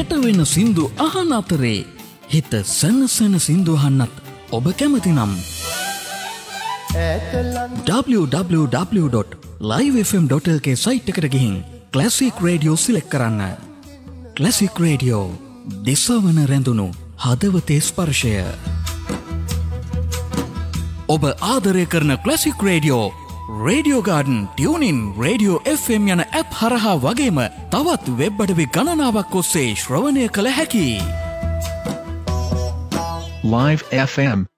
කැට වෙන සින්දු අහන අතරේ හිත සනසන සින්දු අහන්නත් ඔබ කැමති නම් www.livefm.lk සයිට් එකට ගිහින් ක්ලාසික් රේඩියෝ සිලෙක්ට් කරන්න. ක්ලාසික් රේඩියෝ දිසවන රැඳුණු හදවතේ ස්පර්ශය. ඔබ ආදරය කරන classic radio radio garden tuning radio FM යන ඇප් හරහා වගේම තවත් වෙබ් අඩවි ගණනාවක් ඔස්සේ ශ්‍රවණය කළ හැකි. Live FM